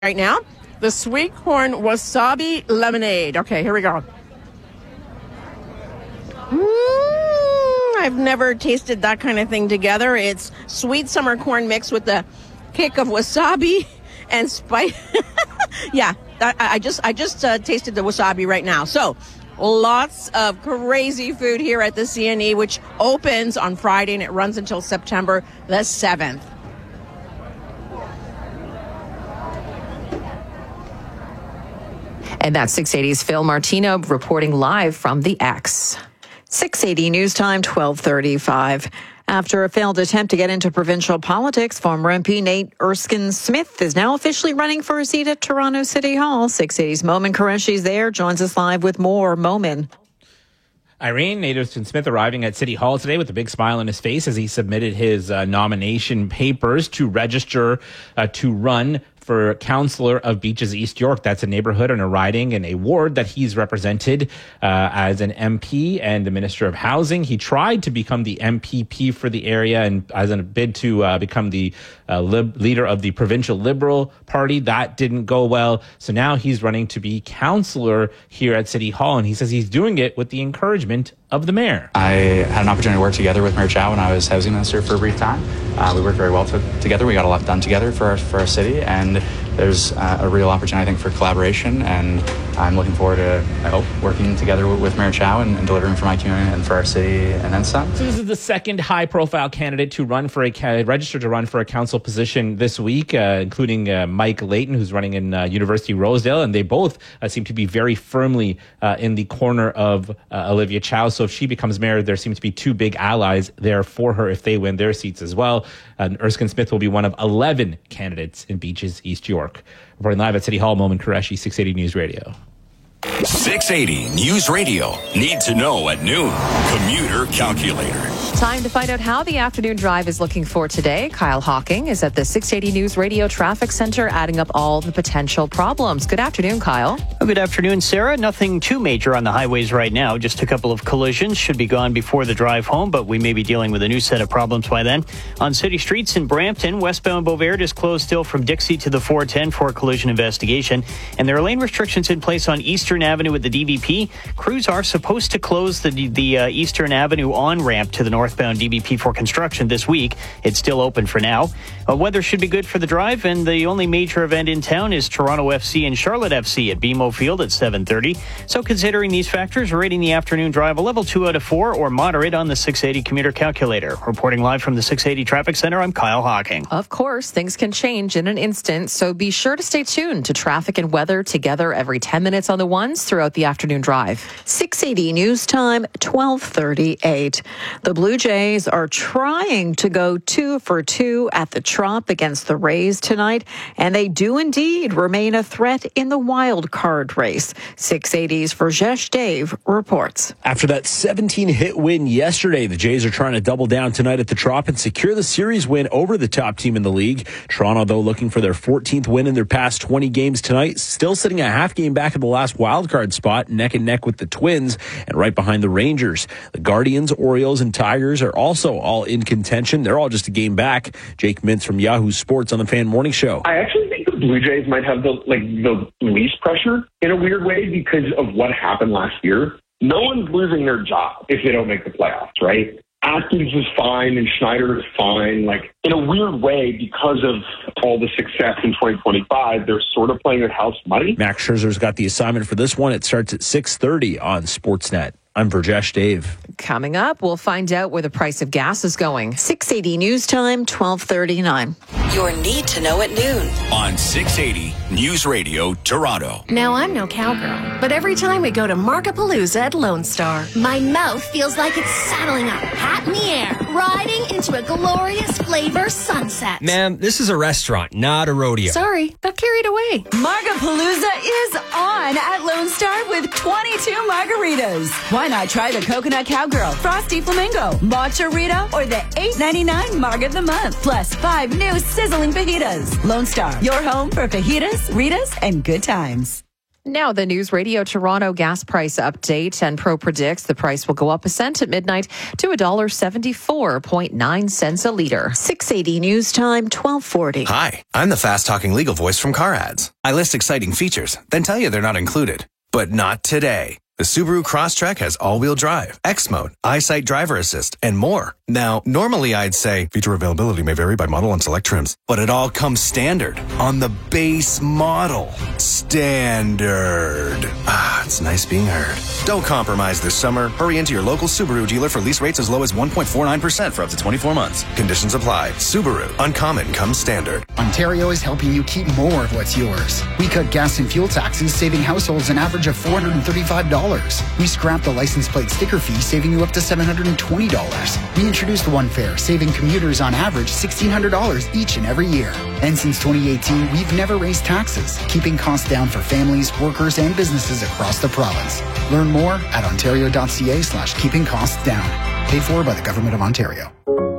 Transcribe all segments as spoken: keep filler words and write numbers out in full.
right now. The sweet corn wasabi lemonade. Okay, here we go. Mm, I've never tasted that kind of thing together. It's sweet summer corn mixed with the kick of wasabi and spice. yeah, I, I just I just uh, tasted the wasabi right now. So lots of crazy food here at the C N E, which opens on Friday and it runs until September the seventh. And that's six eighty's Phil Martino reporting live from the X. six eighty News Time, twelve thirty-five. After a failed attempt to get into provincial politics, former M P Nate Erskine-Smith is now officially running for a seat at Toronto City Hall. six eighty's Momin Qureshi's there, joins us live with more. Momin. Irene, Nate Erskine-Smith arriving at City Hall today with a big smile on his face as he submitted his uh, nomination papers to register uh, to run for councillor of Beaches East York. That's a neighborhood and a riding and a ward that he's represented uh, as an M P and the Minister of Housing. He tried to become the M P P for the area and as a bid to uh, become the uh, lib- leader of the Provincial Liberal Party. That didn't go well. So now he's running to be councillor here at City Hall, and he says he's doing it with the encouragement of the mayor. I had an opportunity to work together with Mayor Chow when I was housing minister for a brief time. Uh, we worked very well to, together. We got a lot done together for our, for our city, and there's uh, a real opportunity, I think, for collaboration, and I'm looking forward to, I hope, working together with, with Mayor Chow and, and delivering for my community and for our city and then some. So this is the second high-profile candidate to run for a register to run for a council position this week, uh, including uh, Mike Layton, who's running in uh, University Rosedale, and they both uh, seem to be very firmly uh, in the corner of uh, Olivia Chow. So if she becomes mayor, there seem to be two big allies there for her if they win their seats as well. Uh, Erskine-Smith will be one of eleven candidates in Beaches East York. Reporting live at City Hall, Momin Qureshi, six eighty News Radio. six eighty News Radio. Need to know at noon. Commuter Calculator. Time to find out how the afternoon drive is looking for today. Kyle Hawking is at the six eighty News Radio Traffic Center adding up all the potential problems. Good afternoon, Kyle. Well, good afternoon, Sarah. Nothing too major on the highways right now. Just a couple of collisions. Should be gone before the drive home, but we may be dealing with a new set of problems by then. On city streets in Brampton, westbound Beauvert is closed still from Dixie to the four ten for a collision investigation. And there are lane restrictions in place on Eastern Avenue with the D V P. Crews are supposed to close the, the uh, Eastern Avenue on-ramp to the northbound D V P for construction this week. It's still open for now. Uh, weather should be good for the drive, and the only major event in town is Toronto F C and Charlotte F C at B M O Field at seven thirty. So considering these factors, rating the afternoon drive a level two out of four or moderate on the six eighty commuter calculator. Reporting live from the six eighty Traffic Center, I'm Kyle Hawking. Of course, things can change in an instant, so be sure to stay tuned to traffic and weather together every ten minutes on the ones throughout the afternoon drive. six eighty News Time, twelve thirty-eight. The Blue Jays are trying to go two for two at the Trop against the Rays tonight, and they do indeed remain a threat in the wild card race. six eighty's Verjesh Dave reports. After that seventeen-hit win yesterday, the Jays are trying to double down tonight at the Trop and secure the series win over the top team in the league. Toronto, though, looking for their fourteenth win in their past twenty games tonight, still sitting a half game back in the last wild card spot, neck and neck with the Twins, and right behind the Rangers. The Guardians, Orioles, and Tigers are also all in contention. They're all just a game back. Jake Mintz from Yahoo Sports on the Fan Morning Show. I actually think the Blue Jays might have the like the least pressure in a weird way because of what happened last year. No one's losing their job if they don't make the playoffs, right? Atkins is fine and Schneider is fine. Like, in a weird way, because of all the success in twenty twenty-five, they're sort of playing with house money. Max Scherzer's got the assignment for this one. It starts at six thirty on Sportsnet. I'm Verjesh Dave. Coming up, we'll find out where the price of gas is going. six eighty News Time, twelve thirty-nine. Your Need to Know at noon. On six eighty News Radio Toronto. Now, I'm no cowgirl, but every time we go to Markapalooza at Lone Star, my mouth feels like it's saddling up, hat in the air, riding into a glorious flavor sunset. Ma'am, this is a restaurant, not a rodeo. Sorry, got carried away. Markapalooza is on at Lone Star with twenty-two margaritas. Why not try the Coconut Cowgirl, Frosty Flamingo, Matcha-Rita, or the eight ninety-nine Marg of the Month, plus five new sizzling fajitas. Lone Star, your home for fajitas, Ritas, and good times. Now, the News Radio Toronto gas price update. And Pro predicts the price will go up a cent at midnight to one dollar seventy-four point nine cents a litre. six eighty News Time, twelve forty. Hi, I'm the fast-talking legal voice from Car Ads. I list exciting features, then tell you they're not included. But not today. The Subaru Crosstrek has all-wheel drive, X-Mode, EyeSight Driver Assist, and more. Now, normally I'd say feature availability may vary by model and select trims, but it all comes standard on the base model. Standard. Ah, it's nice being heard. Don't compromise this summer. Hurry into your local Subaru dealer for lease rates as low as one point four nine percent for up to twenty-four months. Conditions apply. Subaru. Uncommon comes standard. Ontario is helping you keep more of what's yours. We cut gas and fuel taxes, saving households an average of four hundred thirty-five dollars. We scrapped the license plate sticker fee, saving you up to seven hundred twenty dollars. We introduced One Fare, saving commuters on average sixteen hundred dollars each and every year. And since twenty eighteen, we've never raised taxes, keeping costs down for families, workers, and businesses across the province. Learn more at ontario.ca slash keeping costs down. Paid for by the Government of Ontario.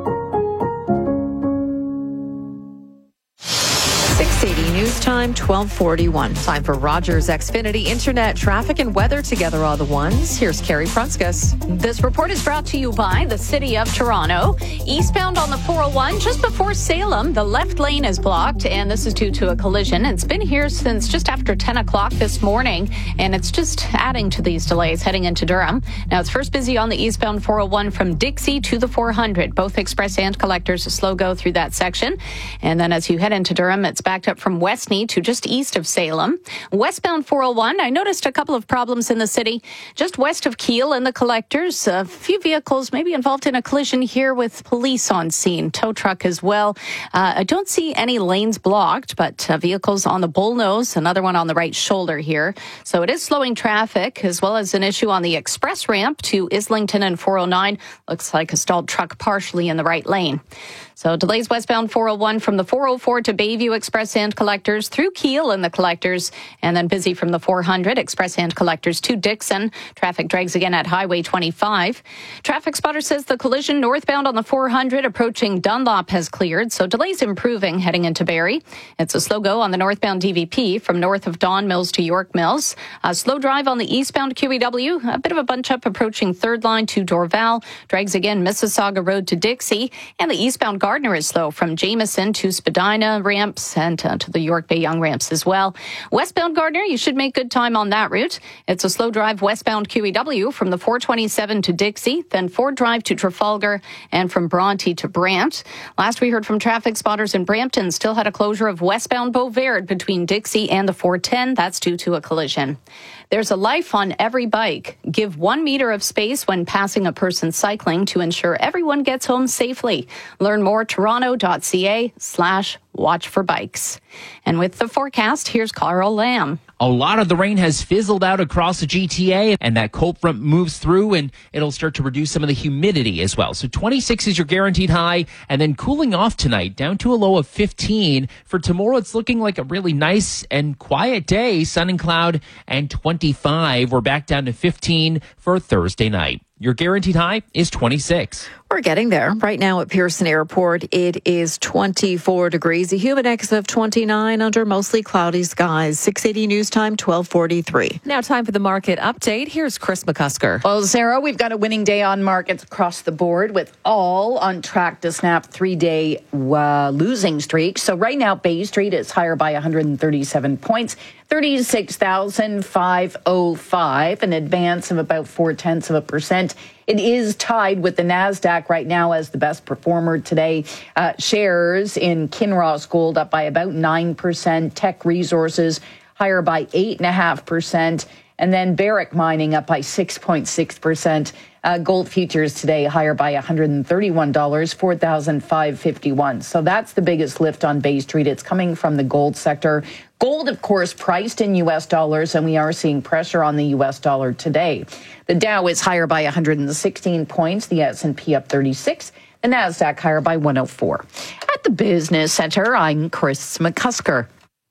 six eighty News Time, twelve forty-one. Time for Rogers Xfinity Internet, traffic and weather together all the ones. Here's Carrie Prunskis. This report is brought to you by the City of Toronto. Eastbound on the four oh one, just before Salem, the left lane is blocked, and this is due to a collision. It's been here since just after ten o'clock this morning, and it's just adding to these delays heading into Durham. Now, it's first busy on the eastbound four oh one from Dixie to the four hundred. Both express and collectors a slow go through that section. And then as you head into Durham, it's backed up from Westney to just east of Salem. Westbound four oh one, I noticed a couple of problems in the city. Just west of Keele and the collectors, a few vehicles maybe involved in a collision here with police on scene. Tow truck as well. Uh, I don't see any lanes blocked, but uh, vehicles on the bullnose, another one on the right shoulder here. So it is slowing traffic, as well as an issue on the express ramp to Islington and four oh nine. Looks like a stalled truck partially in the right lane. So delays westbound four oh one from the four oh four to Bayview Express and Collectors through Keele and the Collectors, and then busy from the four hundred Express and Collectors to Dixon. Traffic drags again at Highway twenty-five. Traffic spotter says the collision northbound on the four hundred approaching Dunlop has cleared, so delays improving heading into Barrie. It's a slow go on the northbound D V P from north of Don Mills to York Mills. A slow drive on the eastbound Q E W. A bit of a bunch up approaching third line to Dorval. Drags again Mississauga Road to Dixie, and the eastbound Gardner is slow from Jameson to Spadina ramps and uh, to the York Bay Young ramps as well. Westbound Gardner, you should make good time on that route. It's a slow drive westbound Q E W from the four twenty-seven to Dixie, then Ford Drive to Trafalgar, and from Bronte to Brant. Last we heard from traffic spotters in Brampton, still had a closure of westbound Beauvert between Dixie and the four ten. That's due to a collision. There's a life on every bike. Give one meter of space when passing a person cycling to ensure everyone gets home safely. Learn more, toronto.ca slash watch for bikes. And with the forecast, here's Carl Lamb. A lot of the rain has fizzled out across the G T A, and that cold front moves through, and it'll start to reduce some of the humidity as well. So twenty-six is your guaranteed high, and then cooling off tonight down to a low of fifteen. For tomorrow, it's looking like a really nice and quiet day, sun and cloud, and twenty-five. We're back down to fifteen for Thursday night. Your guaranteed high is twenty-six. We're getting there. Right now at Pearson Airport, it is twenty-four degrees, a humid index of twenty-nine under mostly cloudy skies. six eighty News Time, twelve forty-three. Now time for the market update. Here's Chris McCusker. Well, Sarah, we've got a winning day on markets across the board, with all on track to snap three-day uh, losing streak. So right now, Bay Street is higher by one hundred thirty-seven points, thirty-six thousand five hundred five, an advance of about four-tenths of a percent. It is tied with the NASDAQ right now as the best performer today. Uh, shares in Kinross Gold up by about nine percent. Teck Resources higher by eight point five percent. And then Barrick Mining up by six point six percent. Uh, gold futures today higher by one hundred thirty-one dollars, four thousand five hundred fifty-one. So that's the biggest lift on Bay Street. It's coming from the gold sector. Gold, of course, priced in U S dollars, and we are seeing pressure on the U S dollar today. The Dow is higher by one hundred sixteen points, the S and P up thirty-six, the NASDAQ higher by one oh four. At the Business Center, I'm Chris McCusker.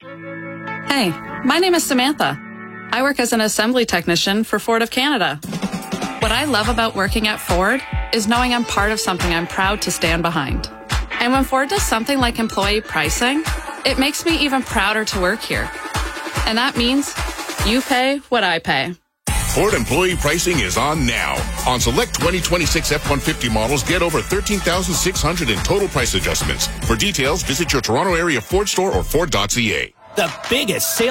Hey, my name is Samantha. I work as an assembly technician for Ford of Canada. What I love about working at Ford is knowing I'm part of something I'm proud to stand behind. And when Ford does something like employee pricing, it makes me even prouder to work here. And that means You pay what I pay. Ford employee pricing is on now. On select twenty twenty-six F one fifty models, get over thirteen thousand six hundred dollars in total price adjustments. For details, visit your Toronto area Ford store or Ford dot C A. The biggest sale